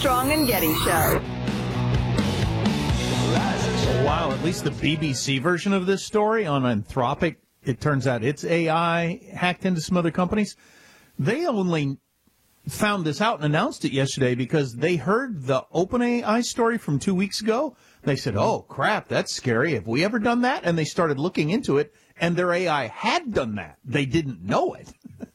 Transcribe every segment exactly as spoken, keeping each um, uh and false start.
Armstrong and Getty Show. Wow, at least the B B C version of this story on Anthropic, it turns out it's A I hacked into some other companies. They only found this out and announced it yesterday because they heard the OpenAI story from two weeks ago. They said, oh, crap, that's scary. Have we ever done that? And they started looking into it, and their A I had done that. They didn't know it.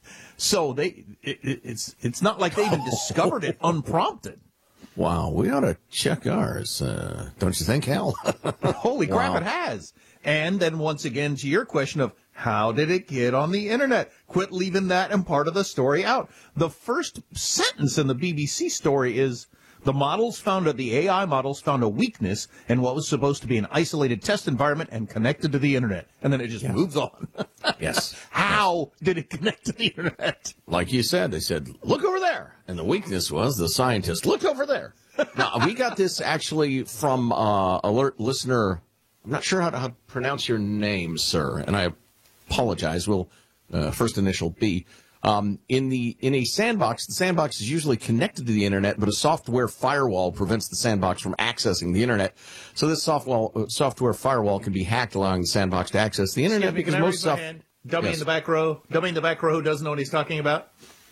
So they it, it's it's not like they even discovered it unprompted. Wow, we ought to check ours, uh, don't you think, Hal? Holy crap, Wow. it has. And then once again, to your question of how did it get on the internet? Quit leaving that and part of the story out. The first sentence in the B B C story is, the models found, the A I models found a weakness in what was supposed to be an isolated test environment and connected to the internet. And then it just Yeah. moves on. Yes. How did it connect to the internet? Like you said, they said, look over there. And the weakness was the scientist, look over there. Now, we got this actually from uh, alert listener. I'm not sure how to, how to pronounce your name, sir, and I apologize. We'll uh, first initial B. Um, in the in a sandbox, the sandbox is usually connected to the internet, but a software firewall prevents the sandbox from accessing the internet. So this software software firewall can be hacked, allowing the sandbox to access the internet. Excuse me, because can I most raise my stuff. hand? Dummy Yes. in the back row. Dummy in the back row who doesn't know what he's talking about.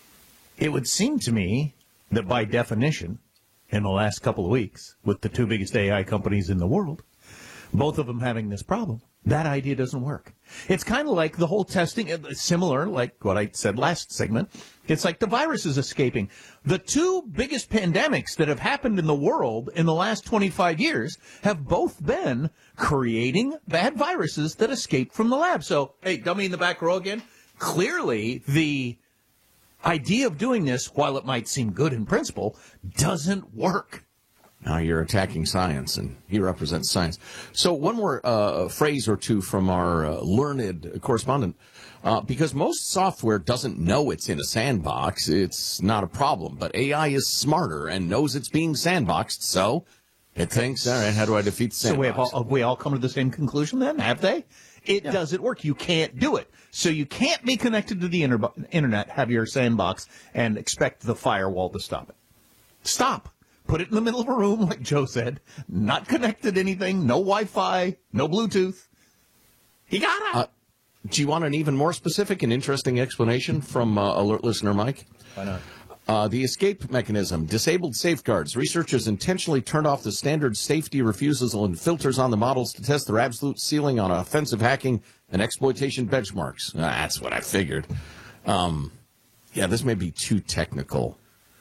It would seem to me that by definition, in the last couple of weeks, with the two biggest A I companies in the world, both of them having this problem, that idea doesn't work. It's kind of like the whole testing, uh, similar, like what I said last segment. It's like the virus is escaping. The two biggest pandemics that have happened in the world in the last twenty-five years have both been creating bad viruses that escape from the lab. So, hey, dummy in the back row again. Clearly, the idea of doing this, while it might seem good in principle, doesn't work. Now you're attacking science, and he represents science. So one more uh, phrase or two from our uh, learned correspondent. Uh, because most software doesn't know it's in a sandbox, it's not a problem. But A I is smarter and knows it's being sandboxed, so it thinks, all right, how do I defeat the So we sandbox? have, all, have we all come to the same conclusion then? Have they? It Yeah. doesn't work. You can't do it. So you can't be connected to the inter- internet, have your sandbox, and expect the firewall to stop it. Stop. Put it in the middle of a room, like Joe said. Not connected to anything. No Wi-Fi. No Bluetooth. You gotta. Uh, do you want an even more specific and interesting explanation from uh, alert listener Mike? Why not? Uh, the escape mechanism, disabled safeguards. Researchers intentionally turned off the standard safety refusals and filters on the models to test their absolute ceiling on offensive hacking and exploitation benchmarks. Uh, that's what I figured. Um, yeah, this may be too technical.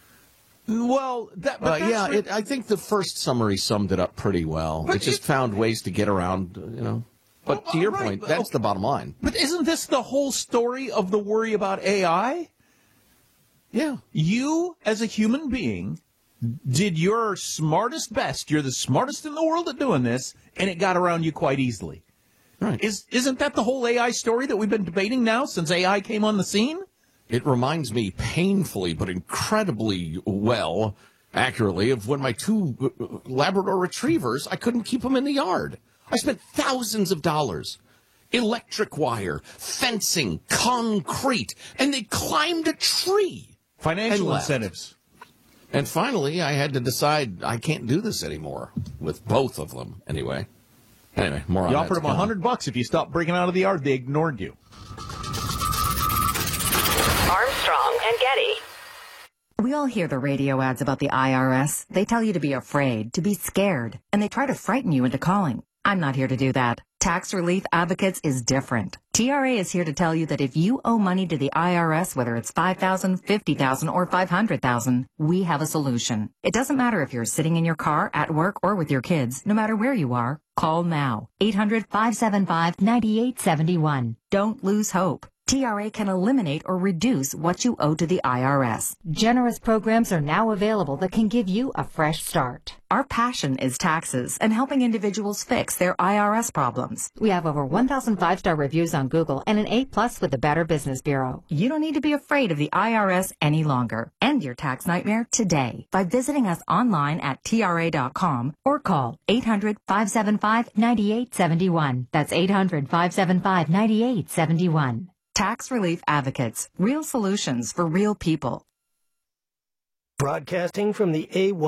Well, that, but Uh, that's yeah, re- it, I think the first summary summed it up pretty well. But it just it- found ways to get around, you know. But Well, to your right, point, but- that's the bottom line. But isn't this the whole story of the worry about A I? Yeah. You, as a human being, did your smartest best. You're the smartest in the world at doing this, and it got around you quite easily. Right. Is, isn't that the whole A I story that we've been debating now since A I came on the scene? It reminds me painfully but incredibly well, accurately, of when my two uh, Labrador retrievers, I couldn't keep them in the yard. I spent thousands of dollars. Electric wire, fencing, concrete, and they climbed a tree. Financial And left. incentives. And finally, I had to decide I can't do this anymore with both of them. Anyway, anyway, more on You that offered to them a come. hundred bucks if you stopped breaking out of the yard. They ignored you. Armstrong and Getty. We all hear the radio ads about the I R S. They tell you to be afraid, to be scared, and they try to frighten you into calling. I'm not here to do that. Tax Relief Advocates is different. T R A is here to tell you that if you owe money to the I R S, whether it's five thousand dollars, fifty thousand dollars, or five hundred thousand dollars, we have a solution. It doesn't matter if you're sitting in your car, at work, or with your kids. No matter where you are, call now. eight hundred, five seven five, nine eight seven one. Don't lose hope. T R A can eliminate or reduce what you owe to the I R S. Generous programs are now available that can give you a fresh start. Our passion is taxes and helping individuals fix their I R S problems. We have over one thousand five-star reviews on Google and an A plus with the Better Business Bureau. You don't need to be afraid of the I R S any longer. End your tax nightmare today by visiting us online at T R A dot com or call eight hundred, five seven five, nine eight seven one. That's eight hundred, five seven five, nine eight seven one. Tax Relief Advocates. Real solutions for real people. Broadcasting from the A one.